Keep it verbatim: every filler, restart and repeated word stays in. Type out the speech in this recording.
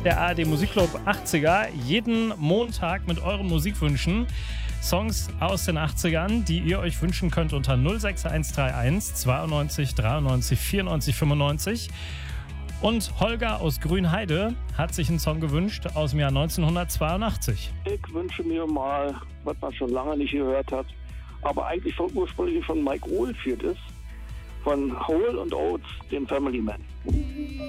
der A R D Musikclub achtziger. Jeden Montag mit euren Musikwünschen. Songs aus den achtzigern, die ihr euch wünschen könnt unter null sechs eins drei eins zweiundneunzig dreiundneunzig vierundneunzig fünfundneunzig. Und Holger aus Grünheide hat sich einen Song gewünscht aus dem Jahr neunzehnhundertzweiundachtzig. Ich wünsche mir mal, was man schon lange nicht gehört hat, aber eigentlich von ursprünglich von Mike Oldfield ist, von Hole and Oates, dem Family Man.